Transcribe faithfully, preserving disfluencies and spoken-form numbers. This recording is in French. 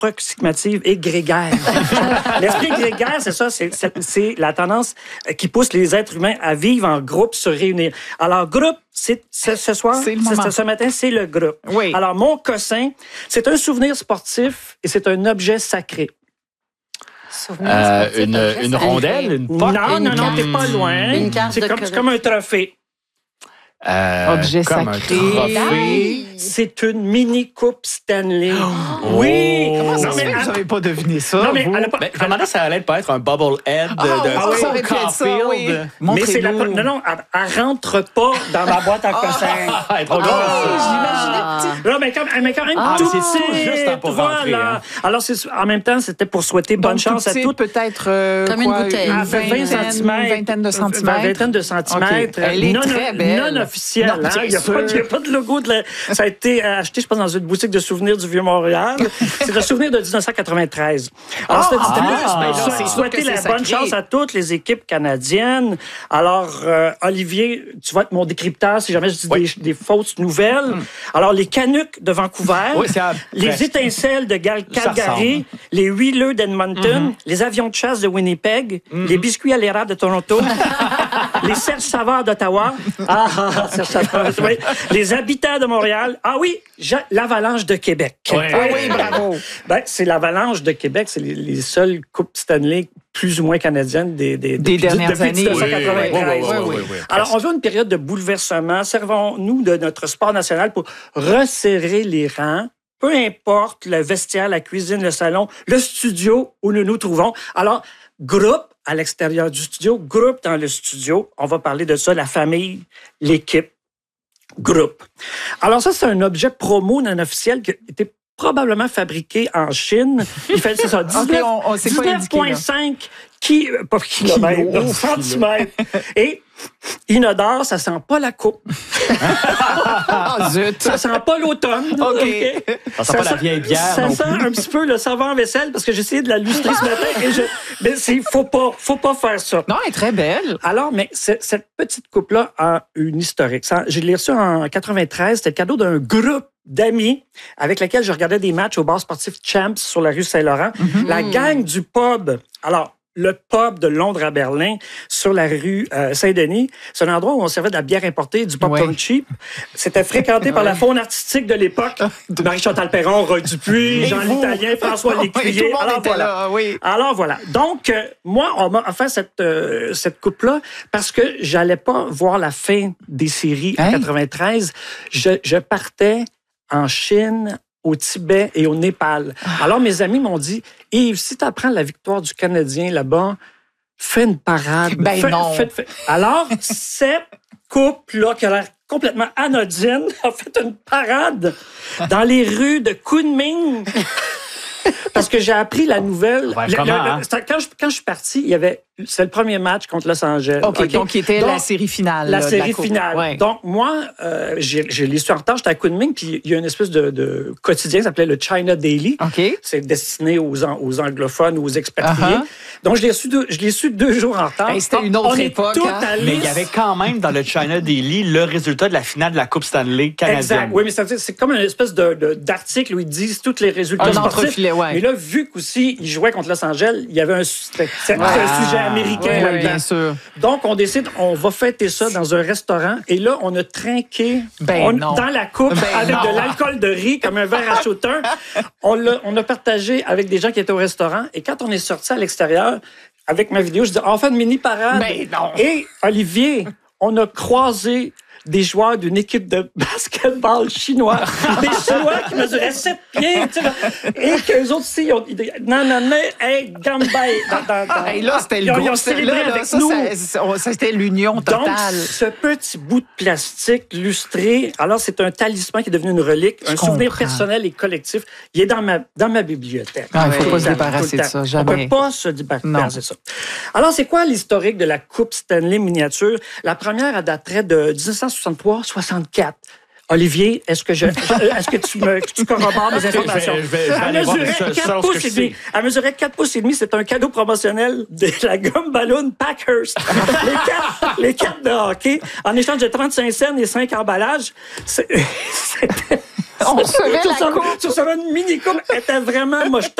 approximative et grégaire. L'esprit grégaire, c'est ça, c'est, c'est, c'est la tendance qui pousse les êtres humains à vivre en groupe, se réunir. Alors, groupe, c'est, c'est ce soir, c'est le c'est, ce matin, c'est le groupe. Oui. Alors, mon cossin, c'est un souvenir sportif et c'est un objet sacré. Euh, une, une rondelle, une poque? Non, une non, non, carte. t'es pas loin. Une carte c'est, de comme, c'est comme un trophée. Euh, Objet comme sacré. un trophée. C'est une mini-coupe Stanley. Oh. Oui! Comment ça Non, se mais fait que elle- vous n'avez pas deviné ça? Non, mais vous? elle a pas- Ben, je me demandais si ça allait pas être un bubble head de, Ah, de oui, ça aurait Cole pu être ça, Caulfield. oui. Mais c'est la... Montrez-nous. Non, non, elle, elle rentre pas dans ma boîte à cossins. Ah, elle est trop Ah, grosse. je l'imaginais petit. Non, mais quand, mais quand même Ah, tout mais c'est tout petit. juste pour rentrer, Voilà. hein. Alors, c'est, en même temps, c'était pour souhaiter bonne Donc, chance tout à petit, toutes. peut-être euh, Comme quoi, une bouteille. une Elle fait vingt vingtaine, centimètres. Une vingtaine de centimètres. Vingtaine de centimètres. OK. Elle est non, très belle. Non officielle. Non, hein. bien Il n'y a, sûr. pas- il y a pas de logo. De la... Ça a été acheté, je pense, dans une boutique de souvenirs du Vieux-Montréal. C'est un souvenir de dix-neuf cent quatre-vingt-treize. Alors, c'était Ah, c'était en plus, plus, ben là, sou- c'est sûr souhaiter que la c'est bonne sacré. chance à toutes les équipes canadiennes. Alors, euh, Olivier, tu vas être mon décrypteur si jamais je dis Oui. des, des fausses nouvelles. Alors, les Canucks de Vancouver, Oui, c'est à- les presque. étincelles de Gal- Ça Calgary, ressemble. les huileux d'Edmonton, les avions de chasse de Winnipeg, les biscuits à l'érable de Toronto, les Serge Savard d'Ottawa, ah, ah, Serge Savard, oui. Les habitants de Montréal, ah oui, Ja- l'Avalanche de Québec. Ouais. Ah oui, bravo. Ben, c'est l'Avalanche de Québec, c'est les, les seules coupes Stanley plus ou moins canadiennes des, des, Des depuis- dernières depuis années. dix-neuf cent quatre-vingt-treize. Oui, oui, oui, oui, oui, oui. Alors, on veut une période de bouleversement. Servons-nous de notre sport national pour resserrer les rangs. Peu importe le vestiaire, la cuisine, le salon, le studio où nous nous trouvons. Alors, groupe à l'extérieur du studio, groupe dans le studio. On va parler de ça, la famille, l'équipe, groupe. Alors ça, c'est un objet promo non officiel qui a été probablement fabriqué en Chine. Il fait, c'est ça, dix-neuf on- on- c'est pas indiqué, là. dix-neuf virgule cinq ki, euh, pas kilomètres, Kilo. non, centimètres. Et inodore, ça sent pas la coupe. Ah, zut. Ça sent pas l'automne. OK. Ça sent pas la vieille bière Ça non sent un petit peu le savon vaisselle parce que j'ai essayé de la lustrer ce matin et je, mais c'est, faut pas, faut pas faire ça. Non, elle est très belle. Alors, mais c'est- cette petite coupe-là a une historique. Ça, je l'ai reçue en quatre-vingt-treize. C'était le cadeau d'un groupe d'amis avec lequel je regardais des matchs au bar sportif Champs sur la rue Saint-Laurent. La gang du pub. Alors, le pub de Londres à Berlin, sur la rue euh, Saint-Denis. C'est un endroit où on servait de la bière importée, du popcorn Ouais. cheap. C'était fréquenté par la faune artistique de l'époque. Marie-Chantal Perron, Roy Dupuis, Et Jean vous? l'Italien, François Oui, tout Lécuyer. le monde Alors était voilà. là, oui. Alors voilà. Donc, euh, moi, on m'a offert cette, euh, cette coupe-là parce que j'allais pas voir la fin des séries en Hein? quatre-vingt-treize. Je, je partais en Chine, au Tibet et au Népal. Alors, mes amis m'ont dit, Yves, si tu apprends la victoire du Canadien là-bas, fais une parade. Ben Fais- non. fais- fais- Alors, cette coupe-là, qui a l'air complètement anodine, a fait une parade dans les rues de Kunming. Parce que j'ai appris la nouvelle. Ouais, Le- comment, le- hein? c'était- quand, je, quand je suis parti, il y avait. C'est le premier match contre Los Angeles. OK, donc qui était Donc, la série finale. la là, de série coupe. finale. Ouais. Donc, moi, euh, j'ai j'ai l'ai su en retard, j'étais à Kunming, puis il y a une espèce de, de quotidien qui s'appelait le China Daily. OK. C'est destiné aux, an- aux anglophones, aux expatriés. Uh-huh. Donc, je l'ai su deux, je l'ai su deux jours en retard. Hey, c'était une autre On est époque, tout hein? allés- Mais il y avait quand même dans le China Daily le résultat de la finale de la Coupe Stanley canadienne. Exact. Oui, mais c'est c'est comme une espèce de, de- d'article où ils disent tous les résultats Un sportifs. entrefilet, ouais. Mais là, vu qu'aussi, ils jouaient contre Los Angeles, il y avait un, c'était- c'était Ah, un sujet américain ouais, là-dedans. bien sûr. Donc, on décide, on va fêter ça dans un restaurant. Et là, on a trinqué Ben on- non. dans la coupe Ben avec non. de l'alcool de riz, comme un verre à shooter. On, l'a- on a partagé avec des gens qui étaient au restaurant. Et quand on est sorti à l'extérieur, avec ma vidéo, je dis, on fait une mini parade. Ben non. Et Olivier, on a croisé des joueurs d'une équipe de basketball chinois. Des Chinois qui mesuraient sept pieds. Tu sais, là. Et qu'eux autres aussi, ils ont dit, non, non, non, hey, Gambay. Dans, dans, dans- Hey, là, c'était Ils le ont- ils gros. ont c'était- célébré là, là, avec ça, nous. ça, ça, ça, c'était l'union Donc, totale. ce petit bout de plastique lustré, alors c'est un talisman qui est devenu une relique, Je un souvenir comprends. personnel et collectif. Il est dans ma, dans ma bibliothèque. Ah, il faut Tout pas le se temps, débarrasser tout le de ça, temps. jamais. On peut pas se débarrasser Non. de ça. Alors, c'est quoi l'historique de la Coupe Stanley miniature? La première, elle daterait de dix-neuf cent soixante-trois soixante-quatre. Olivier, est-ce que je, je- est-ce que tu me, que tu corrobores mes informations? je vais- je vais Elle aller voir mesurait ça, quatre selon ce que pouces je et demi. sais. Elle mesurait quatre pouces et demi. C'est un cadeau promotionnel de la gomme ballon Packhurst. les, cartes, les cartes de hockey, en échange de trente-cinq cents et cinq emballages, c'est- c'était... On recevait Sur la sa- coupe. Sur sa mini-coupe, elle était vraiment moche.